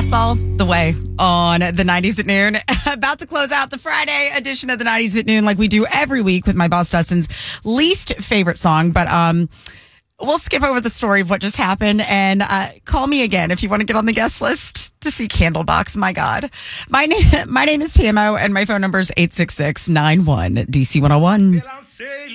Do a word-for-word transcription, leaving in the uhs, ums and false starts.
Fastball, The Way on the nineties at noon. About to close out the Friday edition of the nineties at noon like we do every week with my boss Dustin's least favorite song. But um, we'll skip over the story of what just happened and uh, call me again if you want to get on the guest list to see Candlebox. My God. My name, my name is Tamo and my phone number is eight six six nine one D C one oh one.